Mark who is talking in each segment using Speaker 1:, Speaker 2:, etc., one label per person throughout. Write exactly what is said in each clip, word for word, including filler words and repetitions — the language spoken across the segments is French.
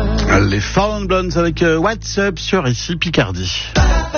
Speaker 1: Les Fallen Blondes avec euh, What's Up sur Ici Picardie.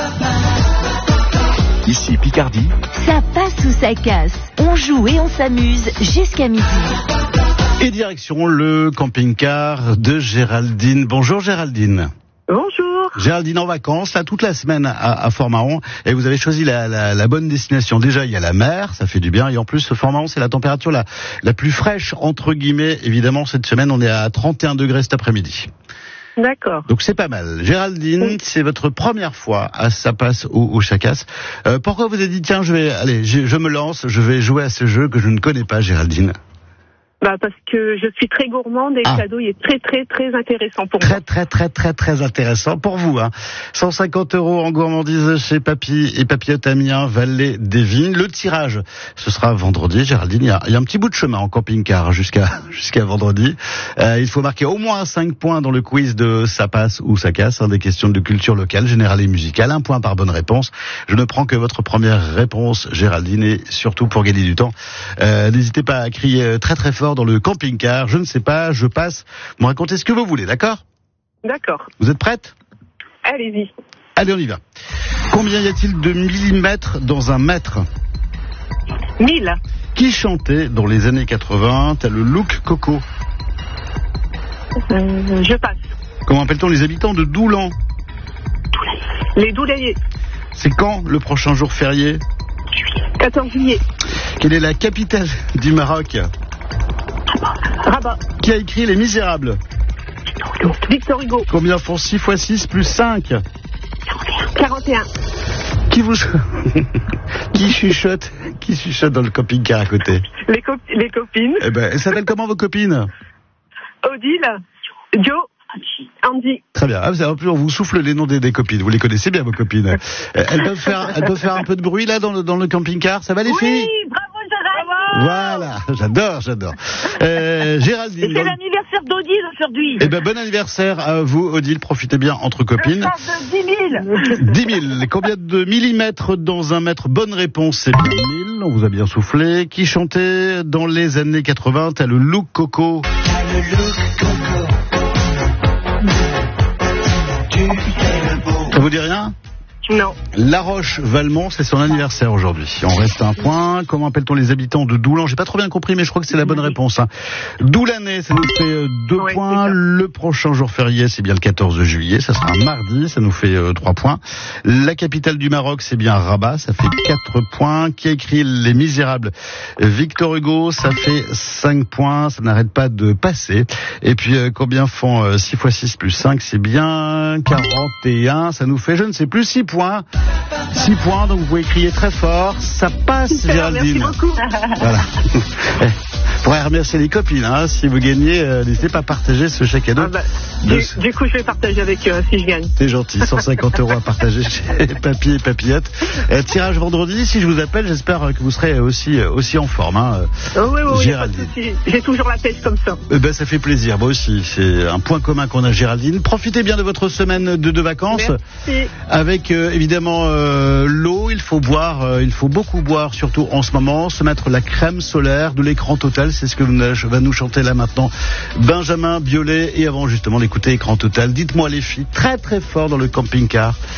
Speaker 2: Ici Picardie.
Speaker 3: Ça passe ou ça casse. On joue et on s'amuse jusqu'à midi.
Speaker 1: Et direction le camping-car de Géraldine. Bonjour Géraldine.
Speaker 4: Bonjour.
Speaker 1: Géraldine en vacances, là, toute la semaine à, à Fort-Mahon. Et vous avez choisi la, la, la bonne destination. Déjà, il y a la mer, ça fait du bien. Et en plus, Fort-Mahon, c'est la température la, la plus fraîche, entre guillemets. Évidemment, cette semaine, on est à trente et un degrés cet après-midi.
Speaker 4: D'accord.
Speaker 1: Donc c'est pas mal. Géraldine, oui. C'est votre première fois à Ça passe ou au Chacasse. Euh, pourquoi vous avez dit, tiens, je vais, allez, je, je me lance, je vais jouer à ce jeu que je ne connais pas, Géraldine?
Speaker 4: Bah parce que je suis très gourmande et ah. le cadeau il est très très très intéressant pour
Speaker 1: très,
Speaker 4: moi.
Speaker 1: Très très très très très intéressant pour vous. Hein. cent cinquante euros en gourmandise chez Papy et Papillote Amiens, Vallée des Vignes. Le tirage, ce sera vendredi. Géraldine, il y a, il y a un petit bout de chemin en camping-car jusqu'à jusqu'à vendredi. Euh, il faut marquer au moins cinq points dans le quiz de Ça passe ou ça casse, hein, des questions de culture locale, générale et musicale. Un point par bonne réponse. Je ne prends que votre première réponse, Géraldine, et surtout pour gagner du temps, euh, n'hésitez pas à crier très très fort dans le camping-car, je ne sais pas, je passe. Vous me racontez ce que vous voulez, d'accord?
Speaker 4: D'accord.
Speaker 1: Vous êtes prête?
Speaker 4: Allez-y.
Speaker 1: Allez, on y va. Combien y a-t-il de millimètres dans un mètre?
Speaker 4: Mille.
Speaker 1: Qui chantait dans les années quatre-vingts tel le look Coco?
Speaker 4: euh, Je passe.
Speaker 1: Comment appelle-t-on les habitants de Doulan?
Speaker 4: Les Doulaillers.
Speaker 1: C'est quand le prochain jour férié?
Speaker 4: quatorze juillet.
Speaker 1: Quelle est la capitale du Maroc?
Speaker 4: Rabat.
Speaker 1: Qui a écrit Les Misérables?
Speaker 4: Victor Hugo.
Speaker 1: Combien font six fois six plus cinq?
Speaker 4: quarante et un.
Speaker 1: Qui vous... qui chuchote Qui chuchote dans le camping-car à côté?
Speaker 4: Les, co- les copines.
Speaker 1: Eh ben, elles s'appellent comment vos copines?
Speaker 4: Odile, Joe, Andy.
Speaker 1: Très bien. Ah, en plus, on vous souffle les noms des, des copines. Vous les connaissez bien, vos copines. Elles peuvent faire, elles peuvent faire un peu de bruit là dans le, dans le camping-car. Ça va les filles?
Speaker 4: Oui, bravo Gérald.
Speaker 1: Voilà, j'adore, j'adore. Euh, Géraldine.
Speaker 4: Et c'est l'anniversaire d'Odile aujourd'hui.
Speaker 1: Eh ben, bon anniversaire à vous, Odile. Profitez bien entre copines.
Speaker 4: De dix mille.
Speaker 1: dix mille. Combien de millimètres dans un mètre? Bonne réponse, c'est bien mille. On vous a bien soufflé. Qui chantait dans les années quatre-vingts tel le look Coco?
Speaker 5: Le look Coco.
Speaker 1: Ça vous dit rien?
Speaker 4: Non.
Speaker 1: La Roche-Valmont, c'est son anniversaire aujourd'hui. On reste un point. Comment appelle-t-on les habitants de Doulan? J'ai pas trop bien compris, mais je crois que c'est la bonne réponse. Hein. Doulanais, ça nous fait deux
Speaker 4: oui,
Speaker 1: points. Le prochain jour férié, c'est bien le quatorze juillet. Ça sera un mardi, ça nous fait euh, trois points. La capitale du Maroc, c'est bien Rabat, ça fait quatre points. Qui a écrit Les Misérables? Victor Hugo, ça fait cinq points. Ça n'arrête pas de passer. Et puis, euh, combien font euh, six fois six plus cinq? C'est bien quarante et un. Ça nous fait, je ne sais plus, six points. six points, donc vous pouvez crier très fort. Ça passe, Géraldine.
Speaker 4: Merci beaucoup.
Speaker 1: Voilà. Vous pourrez remercier les copines, hein. Si vous gagnez, euh, n'hésitez pas à partager ce chèque cadeau.
Speaker 4: Ah bah, du, du coup, je vais partager avec eux si je gagne.
Speaker 1: C'est gentil, cent cinquante euros à partager chez Papy et Papillote. Euh, tirage vendredi, si je vous appelle, j'espère que vous serez aussi, aussi en forme. Hein,
Speaker 4: oh, oui, oui,
Speaker 1: Géraldine.
Speaker 4: oui, j'ai toujours la pêche comme ça.
Speaker 1: Eh ben, ça fait plaisir, moi aussi. C'est un point commun qu'on a, Géraldine. Profitez bien de votre semaine de, de vacances.
Speaker 4: Merci. Avec
Speaker 1: euh, évidemment euh, l'eau, il faut boire, euh, il faut beaucoup boire, surtout en ce moment, se mettre la crème solaire de l'écran total, c'est ce que va nous chanter là maintenant Benjamin Biolay, et avant justement l'écouter Écran Total. Dites-moi les filles, très très fort dans le camping-car,